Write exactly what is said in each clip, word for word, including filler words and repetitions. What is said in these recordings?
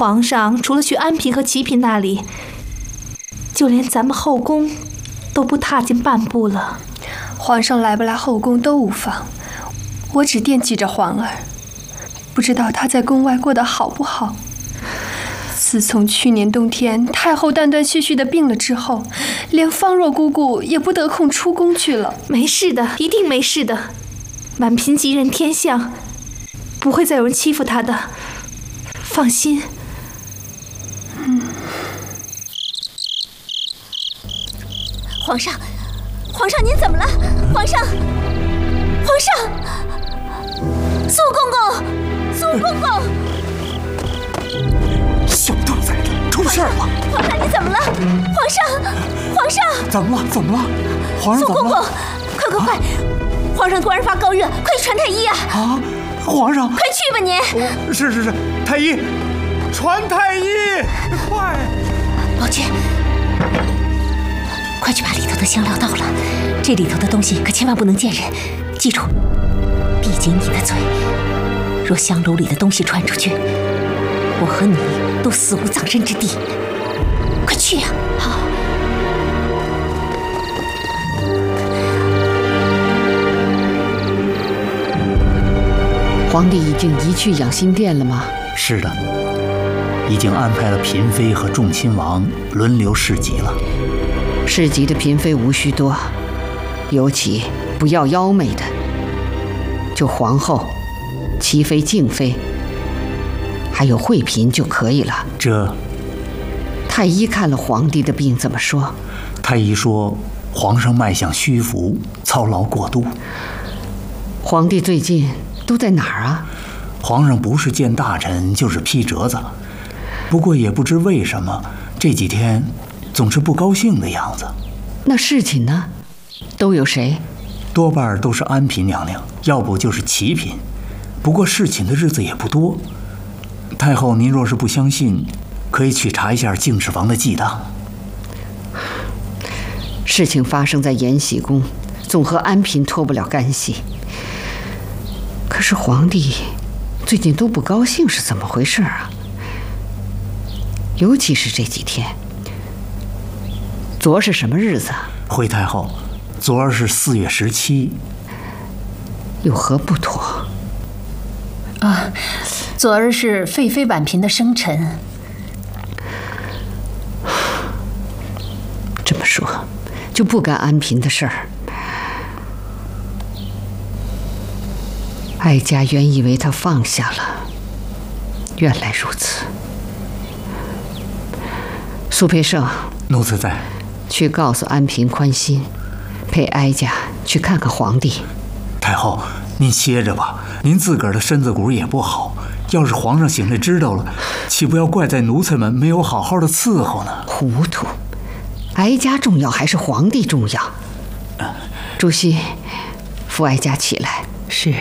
皇上除了去安嫔和齐嫔那里，就连咱们后宫都不踏进半步了。 皇上来不来后宫都无妨，我只惦记着皇儿，不知道她在宫外过得好不好。自从去年冬天太后断断续续的病了之后，连芳若姑姑也不得空出宫去了。 没事的，一定没事的。满嫔吉人天相，不会再有人欺负她的，放心。 嗯。 皇上，皇上您怎么了？皇上，皇上，苏公公，苏公公。 小兔崽子，出事了！ 皇上，你怎么了？皇上，皇上， 怎么了？怎么了？皇上怎么了？ 苏公公，快快快！啊、皇上突然发高热，快去传太医啊！ 啊，皇上， 快去吧您！ 哦、是是是，太医，传太医，快！ 宝娟，快去把里头的香料倒了，这里头的东西可千万不能见人，记住，闭紧你的嘴。若香炉里的东西传出去，我和你都死无葬身之地。快去呀！好。 皇帝已经移去养心殿了吗？ 是的，已经安排了嫔妃和众亲王轮流侍疾了。 侍疾的嫔妃无需多，尤其不要妖媚的，就皇后、齐妃、静妃，还有惠嫔就可以了。 这， 太医看了皇帝的病怎么说？ 太医说，皇上脉象虚浮，操劳过度。 皇帝最近都在哪儿啊？ 皇上不是见大臣就是批折子，不过也不知为什么这几天总是不高兴的样子。 那侍寝呢？都有谁？ 多半都是安嫔娘娘，要不就是齐嫔。不过侍寝的日子也不多。太后，您若是不相信，可以去查一下敬事房的记档。 事情发生在延禧宫，总和安嫔脱不了干系。可是皇帝最近都不高兴，是怎么回事啊？尤其是这几天。昨儿是什么日子？ 回太后，昨儿是四月十七。 有何不妥？ 啊，昨儿是废妃婉嫔的生辰。 这么说，就不干安嫔的事儿。哀家原以为他放下了，原来如此。苏培盛， 奴才在。 去告诉安嫔宽心，陪哀家去看看皇帝。 太后，您歇着吧，您自个儿的身子骨也不好，要是皇上醒来知道了，岂不要怪在奴才们没有好好的伺候呢？ 糊涂，哀家重要还是皇帝重要？主席，扶哀家起来。 是。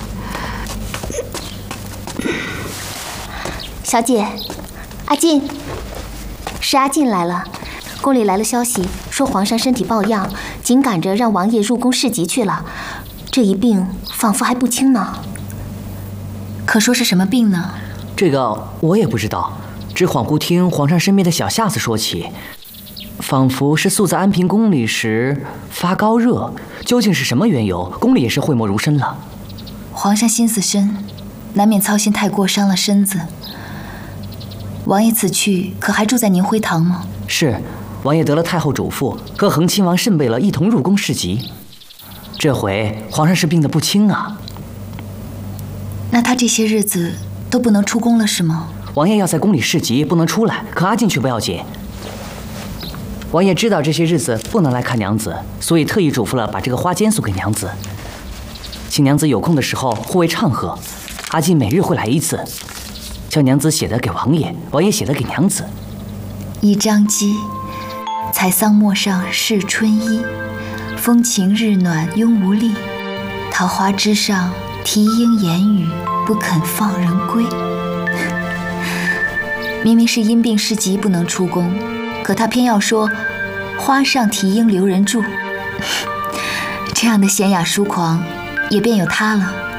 小姐，阿进，是阿进来了。宫里来了消息，说皇上身体抱恙，紧赶着让王爷入宫侍疾去了。这一病仿佛还不轻呢。 可说是什么病呢？ 这个我也不知道，只恍惚听皇上身边的小下子说起，仿佛是宿在安嫔宫里时发高热，究竟是什么缘由，宫里也是讳莫如深了。 皇上心思深，难免操心太过，伤了身子。王爷此去可还住在宁辉堂吗？ 是，王爷得了太后嘱咐，和恒亲王慎贝勒一同入宫侍疾。这回皇上是病得不轻啊。 那他这些日子都不能出宫了是吗？ 王爷要在宫里侍疾，不能出来，可阿进去不要紧。王爷知道这些日子不能来看娘子，所以特意嘱咐了把这个花笺送给娘子，请娘子有空的时候护卫唱和。阿进每日会来一次，叫娘子写的给王爷，王爷写的给娘子。 一张机，采桑陌上是春意，风晴日暖慵无力，桃花枝上啼莺言语，不肯放人归。明明是因病侍疾不能出宫，可他偏要说花上啼莺留人住。这样的娴雅疏狂，也便有他了。